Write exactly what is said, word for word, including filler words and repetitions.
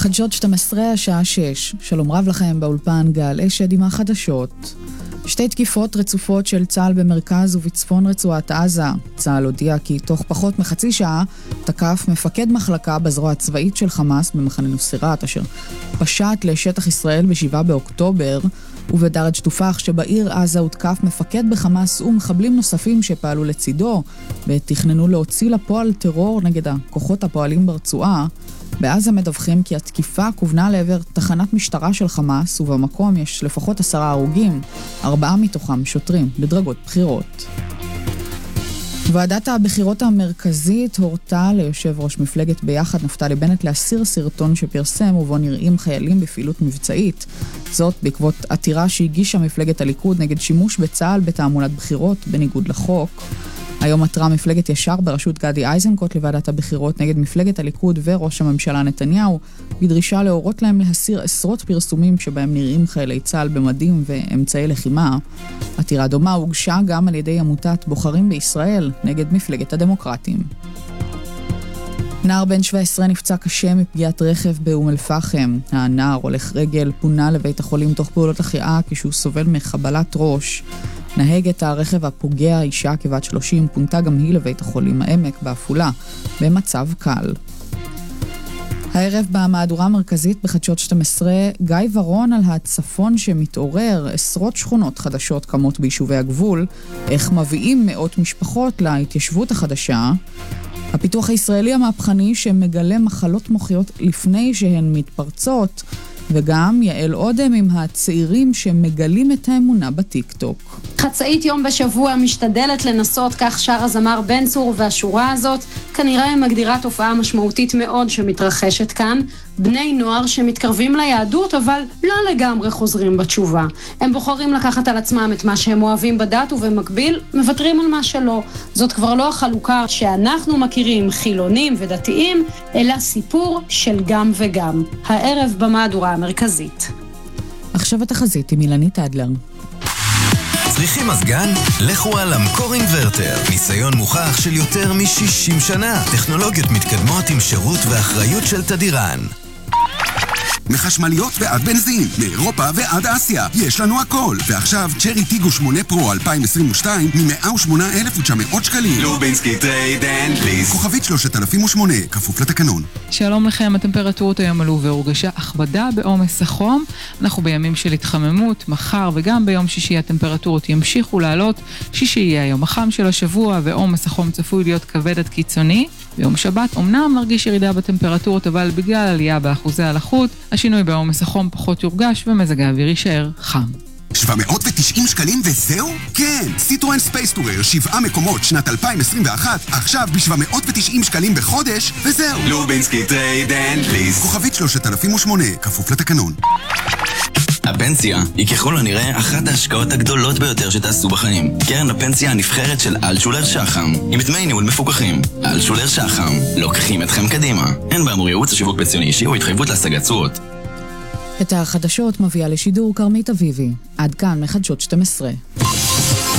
חדשות שתים עשרה השעה שש. שלום רב לכם באולפן גל אשד עם החדשות. שתי תקיפות רצופות של צה"ל במרכז ובצפון רצועת עזה. צה"ל הודיע כי תוך פחות מחצי שעה תקף מפקד מחלקה בזרוע הצבאית של חמאס במחנה נוסיירת, אשר פשט לשטח ישראל ב-שבעה באוקטובר, ובדרג' תופח שבעיר עזה הותקף מפקד בחמאס ומחבלים נוספים שפעלו לצידו, ותכננו להוציא לפועל טרור נגד הכוחות הפועלים ברצועה. בעזה מדווחים כי התקיפה כוונה לעבר תחנת משטרה של חמאס, ובמקום יש לפחות עשרה הרוגים, ארבעה מתוכם שוטרים בדרגות בחירות. ועדת הבחירות המרכזית הורתה ליושב ראש מפלגת ביחד נפתלי בנט להסיר סרטון שפרסם ובו נראים חיילים בפעילות מבצעית. זאת בעקבות עתירה שהגישה מפלגת הליכוד נגד שימוש בצה"ל בתעמולת בחירות בניגוד לחוק. היום עתרה מפלגת ישר בראשות גדי איזנקוט לוועדת הבחירות נגד מפלגת הליכוד וראש הממשלה נתניהו, בדרישה להורות להם להסיר עשרות פרסומים שבהם נראים חיילי צה"ל במדים ואמצעי לחימה. עתירה דומה הוגשה גם על ידי עמותת בוחרים בישראל נגד מפלגת הדמוקרטים. נער בן שבע עשרה נפצע קשה מפגיעת רכב באום אל-פחם. הנער הולך רגל פונה לבית החולים תוך פעולות החייאה כשהוא סובל מחבלת ראש. נהגת הרכב הפוגע, אישה כבת שלושים, פונתה גם היא לבית החולים העמק בעפולה, במצב קל. הערב במהדורה המרכזית בחדשות שתים עשרה, גיא ורון על הצפון שמתעורר, עשרות שכונות חדשות קמות ביישובי הגבול, איך מביאים מאות משפחות להתיישבות החדשה, הפיתוח הישראלי המהפכני שמגלה מחלות מוחיות לפני שהן מתפרצות, וגם יעל אודם עם הצעירים שמגלים את האמונה בטיק-טוק. חצאית יום בשבוע משתדלת לנסות, כך שר הזמר בן צור, והשורה הזאת כנראה מגדירה תופעה משמעותית מאוד שמתרחשת כאן. בני נוער שמתקרבים ליהדות אבל לא לגמרי חוזרים בתשובה. הם בוחרים לקחת על עצמם את מה שהם אוהבים בדת ובמקביל מוותרים על מה שלא. זאת כבר לא החלוקה שאנחנו מכירים, חילונים ודתיים, אלא סיפור של גם וגם. הערב במהדורה המרכזית. עכשיו התחזית עם אילנית אדלר. צריכים מזגן? לכו על אמקור אינברטר. ניסיון מוכח של יותר מ-שישים שנה. טכנולוגיות מתקדמות עם שירות ואחריות של תדירן. מחשמליות ועד בנזין, מאירופה ועד אסיה, יש לנו הכל. ועכשיו צ'רי טיגו שמונה פרו אלפיים עשרים ושתיים מ-מאה ושמונה אלף ותשע מאות שקלים. לובינסקי טרייד אנד ליס. כוכבית שלושת אלפים ושמונה, כפוף לתקנון. שלום לכם, הטמפרטורות היום עלו והורגשה הכבדה בעומס החום. אנחנו בימים של התחממות, מחר וגם ביום שישי הטמפרטורות ימשיכו לעלות. שישי יהיה היום החם של השבוע ועומס החום צפוי להיות כבד עד קיצוני. ביום שבת אמנם נרגיש ירידה בטמפרטורות, אבל בגלל עלייה באחוזי הלחות, השינוי בעומס החום פחות יורגש ומזג האוויר יישאר חם. שבע מאות ותשעים שקלים וזהו? כן, סיטרואן ספייס טורר, שבעה מקומות שנת אלפיים עשרים ואחת, עכשיו ב-שבע מאות ותשעים שקלים בחודש וזהו. לובינסקי טרייד אנד ליס. כוכבית שלושת אלפים ושמונה, כפוף לתקנון. הפנסיה היא ככל הנראה אחת ההשקעות הגדולות ביותר שתעשו בחיים. קרן הפנסיה הנבחרת של אלטשולר שחם, עם דמי ניהול מפוקחים. אלטשולר שחם, לוקחים אתכם קדימה. אין באמור ייעוץ או שיווק פנסיוני אישי או התחייבות להשגת תשואות. את החדשות מביאה לשידור כרמית אביבי. עד כאן מחדשות שתים עשרה.